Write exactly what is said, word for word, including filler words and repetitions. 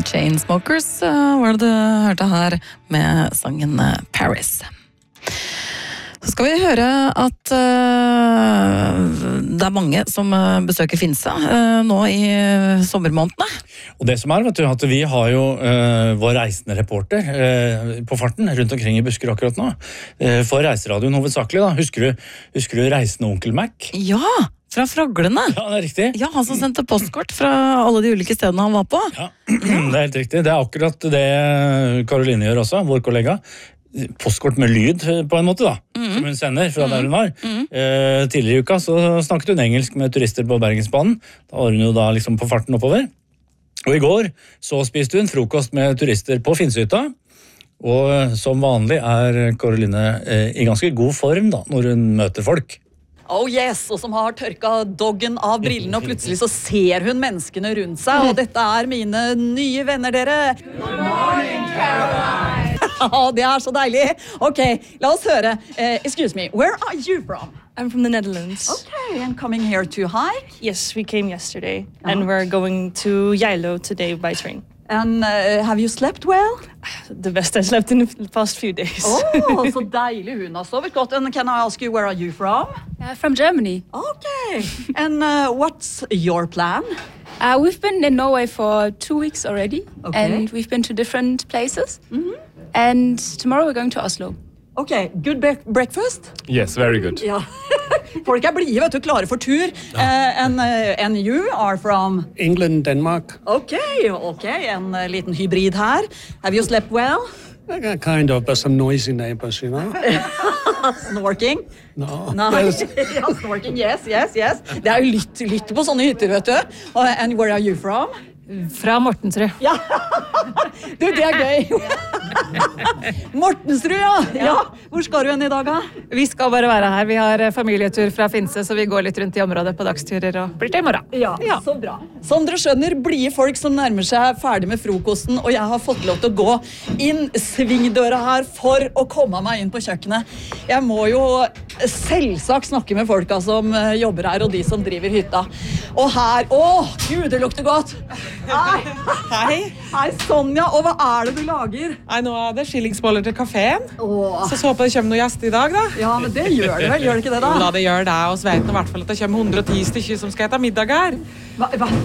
Chainsmokers var det du hørte her med sangen Paris. Så skal vi høre at uh, det er mange som besøker Finse uh, nå i sommermånedene. Og det som er, vet du, at vi har jo uh, vår reisende reporter uh, på farten rundt omkring i Busker akkurat nå. Uh, for reiseradioen hovedsakelig da. Husker du, husker du reisende onkel Mac? Ja! Fra Fraglene. Ja, det er riktig. Ja, han som sendte postkort fra alle de ulike stedene han var på. Ja, det er helt riktig. Det er akkurat det Karoline gjør også, vår kollega. Postkort med lyd på en måte da, mm. som hun sender fra der hun var. Mm. Eh, tidligere i uka så snakket hun engelsk med turister på Bergensbanen. Da var hun jo da liksom på farten oppover. Og i går så spiste hun frokost med turister på Finsehytta. Og som vanlig er Karoline eh, i ganske god form da, når hun møter folk. Oh yes, og som har tørka doggen av brillene, og plutselig så ser hun menneskene rundt seg, og dette er mine nye venner, dere. Good morning, Caroline! Ja, det er så deilig. Ok, la oss høre. Uh, excuse me, where are you from? I'm from the Netherlands. Okay, and coming here to hike? Yes, we came yesterday, uh-huh. and we're going to Geilo today by train. And uh, have you slept well? The best I slept in the past few days. Oh, så deilig hun har sovet godt. And can I ask you, where are you from? Uh, from Germany. Okay. And uh, what's your plan? Uh, we've been in Norway for two weeks already. Okay. And we've been to different places. Mm-hmm. And tomorrow we're going to Oslo. Okay, good be- breakfast? Yes, very good. Ja. Folk er blide, vet du, klare for tur. Uh, and, uh, and you are from? England, Denmark. Okay, okay. En uh, liten hybrid her. Have you slept well? Uh, kind of, but some noisy neighbors, you know. Snorking? No. Nei, ja, snorking, yes, yes, yes. Det er jo lytt, lytt på sånne hytter, vet du. Uh, and where are you from? Fra Mortensrud. Ja, du, det er gøy. Mortensrud, ja. Ja. Hvor skal du hen i dag, da? Vi skal bare være her. Vi har familietur fra Finse, så vi går litt rundt i området på dagsturer og blir til i morgen. Ja, ja, så bra. Som dere skjønner, blide folk som nærmer seg ferdig med frokosten, og jeg har fått lov til å gå inn svingdøra her for å komme meg inn på kjøkkenet. Jeg må jo selvsagt snakke med folka som jobber her, og de som driver hytta. Og her, åh, Gud, det lukter godt. Hei. Hei. Hei, Sonja, og hva er det du lager? Nei, nå er det skillingsboller til kaféen. Åh. Så så håper det kommer noen gjester i dag, da. Ja, men det gjør det vel, gjør det ikke det da? Jo da, det gjør det, og så vet jeg i hvert fall at det kommer hundre og ti stykker som skal ete middag her. Hva, hva?